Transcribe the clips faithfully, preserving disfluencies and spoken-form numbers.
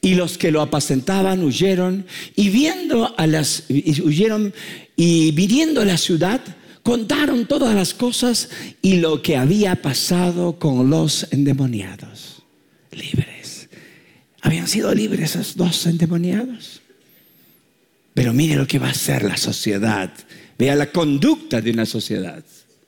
Y los que lo apacentaban huyeron y viendo a las y huyeron y viniendo a la ciudad contaron todas las cosas y lo que había pasado con los endemoniados. Libres. Habían sido libres esos dos endemoniados. Pero mire lo que va a hacer la sociedad. Vea la conducta de una sociedad.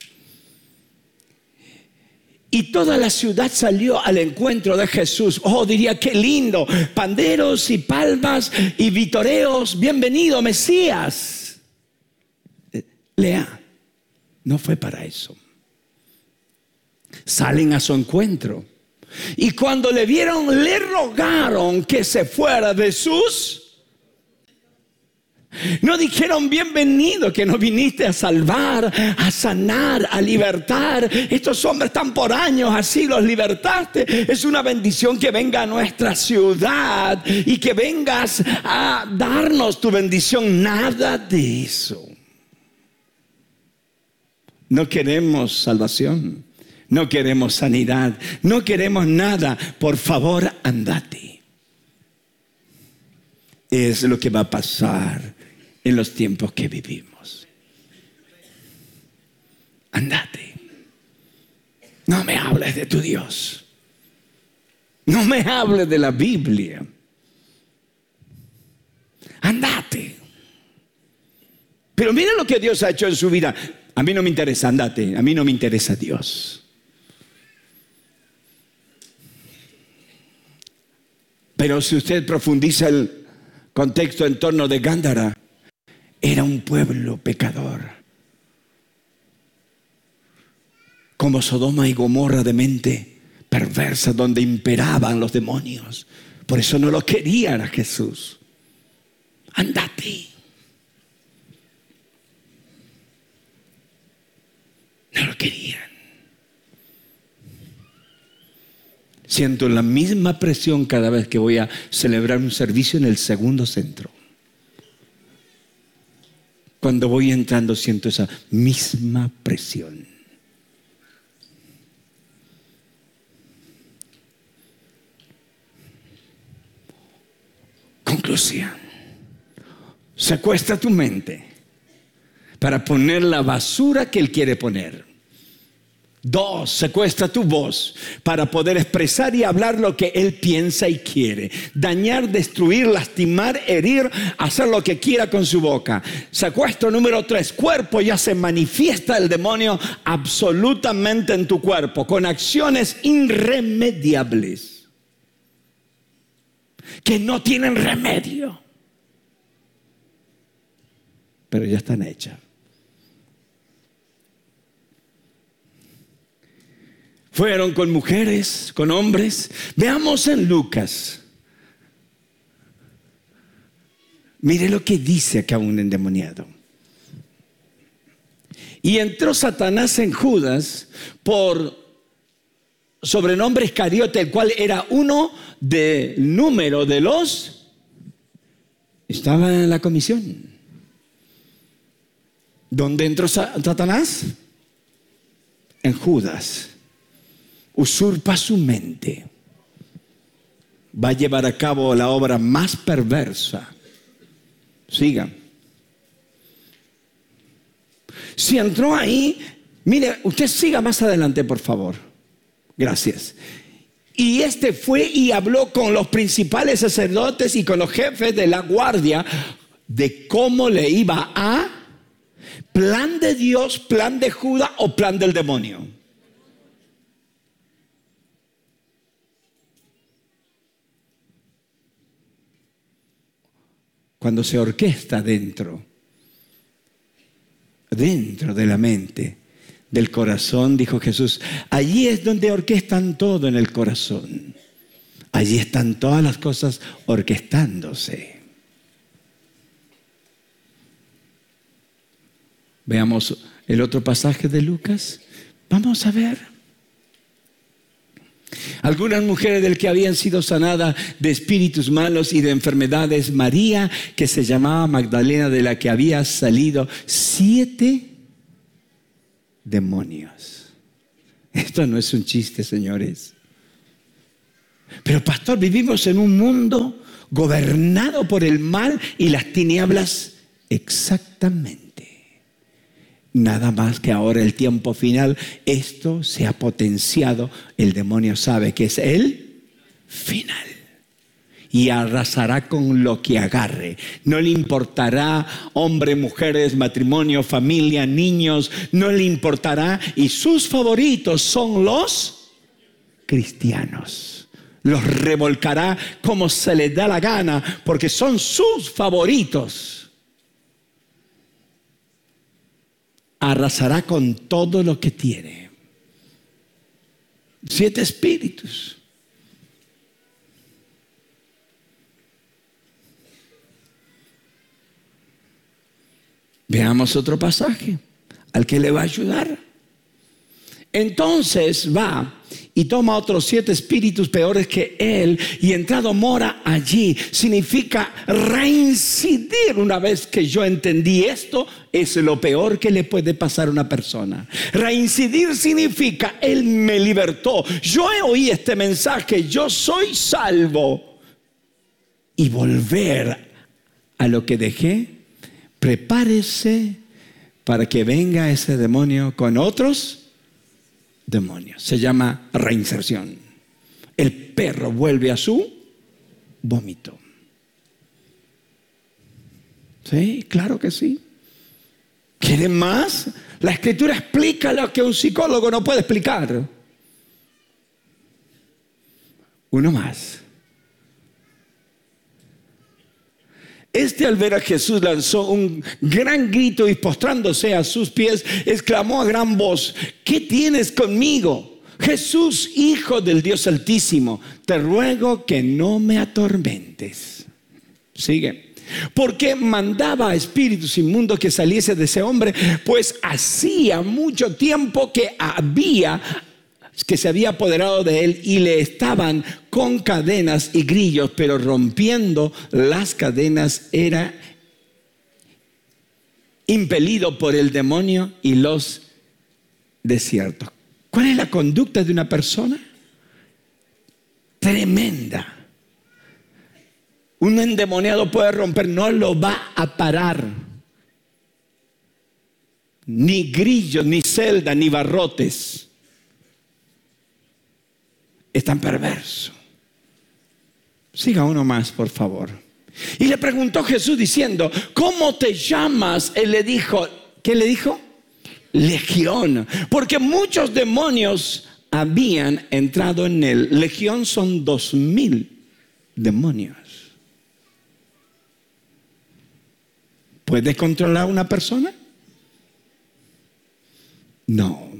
Y toda la ciudad salió al encuentro de Jesús. Oh, diría, qué lindo. Panderos y palmas y vitoreos. Bienvenido, Mesías. Lea, no fue para eso. Salen a su encuentro. Y cuando le vieron, le rogaron que se fuera de sus... No dijeron bienvenido, que no viniste a salvar, a sanar, a libertar. Estos hombres están por años así, los libertaste. Es una bendición que venga a nuestra ciudad y que vengas a darnos tu bendición. Nada de eso. No queremos salvación, no queremos sanidad, no queremos nada. Por favor, andate. Es lo que va a pasar en los tiempos que vivimos. Andate. No me hables de tu Dios. No me hables de la Biblia. Andate. Pero mira lo que Dios ha hecho en su vida. A mí no me interesa, andate. A mí no me interesa Dios. Pero si usted profundiza el contexto en torno de Gándara, era un pueblo pecador, como Sodoma y Gomorra, de mente perversa, donde imperaban los demonios. Por eso no lo querían a Jesús. Andate. No lo querían. Siento la misma presión cada vez que voy a celebrar un servicio en el segundo centro. Cuando voy entrando siento esa misma presión. Conclusión. Secuestra tu mente para poner la basura que Él quiere poner. Dos, secuestra tu voz para poder expresar y hablar lo que Él piensa y quiere. Dañar, destruir, lastimar, herir, hacer lo que quiera con su boca. Secuestro número tres, cuerpo. Ya se manifiesta el demonio absolutamente en tu cuerpo, con acciones irremediables que no tienen remedio, pero ya están hechas. Fueron con mujeres, con hombres. Veamos en Lucas. Mire lo que dice acá un endemoniado. Y entró Satanás en Judas por sobrenombre Iscariote, el cual era uno del número de los... Estaba en la comisión. ¿Dónde entró Satanás? En Judas. Usurpa su mente. Va a llevar a cabo la obra más perversa. Sigan. Si entró ahí, mire, usted siga más adelante, por favor. Gracias. Y este fue y habló con los principales sacerdotes y con los jefes de la guardia de cómo le iba a plan de Dios, plan de Judas o plan del demonio. Cuando se orquesta dentro, dentro de la mente, del corazón, dijo Jesús, allí es donde orquestan todo en el corazón. Allí están todas las cosas orquestándose. Veamos el otro pasaje de Lucas. Vamos a ver. Algunas mujeres del que habían sido sanadas de espíritus malos y de enfermedades, María, que se llamaba Magdalena, de la que había salido siete demonios. Esto no es un chiste, señores. Pero pastor, vivimos en un mundo gobernado por el mal y las tinieblas. Exactamente. Nada más que ahora el tiempo final, esto se ha potenciado. El demonio sabe que es el final. Y arrasará con lo que agarre. No le importará hombres, mujeres, matrimonio, familia, niños. No le importará. Y sus favoritos son los cristianos. Los revolcará como se les da la gana, porque son sus favoritos. Arrasará con todo lo que tiene. Siete espíritus. Veamos otro pasaje al que le va a ayudar. Entonces va y toma otros siete espíritus peores que él y entrado mora allí. Significa reincidir. Una vez que yo entendí esto, es lo peor que le puede pasar a una persona. Reincidir significa él me libertó. Yo he oído este mensaje, yo soy salvo. Y volver a lo que dejé. Prepárese para que venga ese demonio con otros demonios. Se llama reinserción. El perro vuelve a su vómito. Sí, claro que sí. ¿Quieren más? La Escritura explica lo que un psicólogo no puede explicar. Uno más. Este, al ver a Jesús, lanzó un gran grito y postrándose a sus pies, exclamó a gran voz: ¿qué tienes conmigo, Jesús, Hijo del Dios Altísimo? Te ruego que no me atormentes. Sigue. Porque mandaba a espíritus inmundos que saliese de ese hombre, pues hacía mucho tiempo que había que se había apoderado de él y le estaban con cadenas y grillos, pero rompiendo las cadenas era impelido por el demonio y los desiertos. ¿Cuál es la conducta de una persona? Tremenda. Un endemoniado puede romper, no lo va a parar. Ni grillos, ni celda, ni barrotes. Es tan perverso. Siga uno más, por favor. Y le preguntó Jesús diciendo: ¿cómo te llamas? Él le dijo, ¿qué le dijo? Legión, porque muchos demonios habían entrado en él. Legión son dos mil demonios. ¿Puede controlar a una persona? No.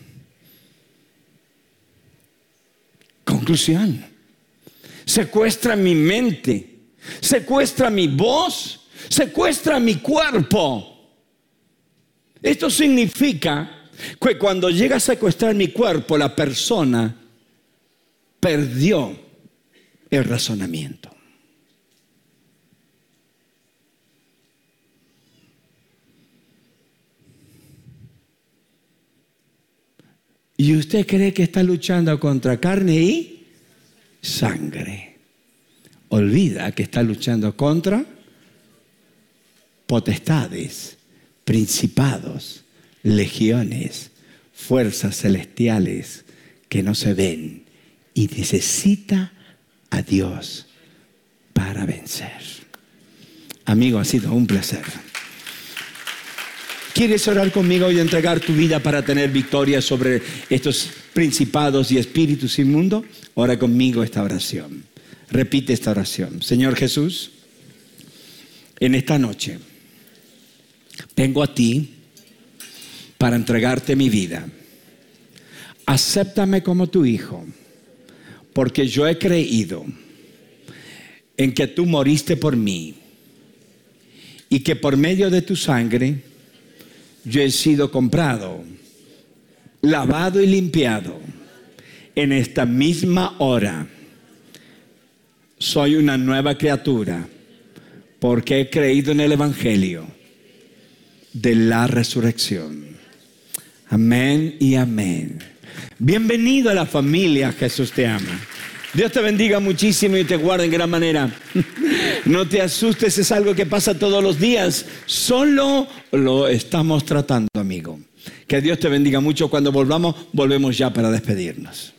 Conclusión: secuestra mi mente, secuestra mi voz, secuestra mi cuerpo. Esto significa que cuando llega a secuestrar mi cuerpo, la persona perdió el razonamiento. Y usted cree que está luchando contra carne y sangre. Olvida que está luchando contra potestades, principados, legiones, fuerzas celestiales que no se ven, y necesita a Dios para vencer. Amigo, ha sido un placer. ¿Quieres orar conmigo y entregar tu vida para tener victoria sobre estos principados y espíritus inmundos? Ora conmigo esta oración. Repite esta oración. Señor Jesús, en esta noche vengo a ti para entregarte mi vida. Acéptame como tu hijo, porque yo he creído en que tú moriste por mí y que por medio de tu sangre yo he sido comprado, lavado y limpiado. En esta misma hora soy una nueva criatura, porque he creído en el Evangelio de la resurrección. Amén y amén. Bienvenido a la familia. Jesús te ama. Dios te bendiga muchísimo y te guarde en gran manera. No te asustes, es algo que pasa todos los días. Solo lo estamos tratando, amigo. Que Dios te bendiga mucho. Cuando volvamos, volvemos ya para despedirnos.